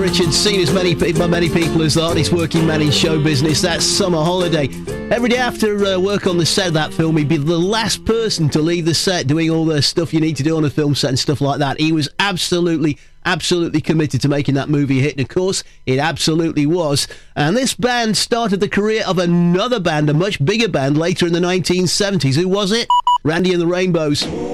Richard, seen as by many people as the hardest working man in show business. That's Summer Holiday. Every day after work on the set of that film, he'd be the last person to leave the set, doing all the stuff you need to do on a film set and stuff like that. He was absolutely committed to making that movie a hit, and of course, it absolutely was. And this band started the career of another band, a much bigger band, later in the 1970s. Who was it? Randy and the Rainbows.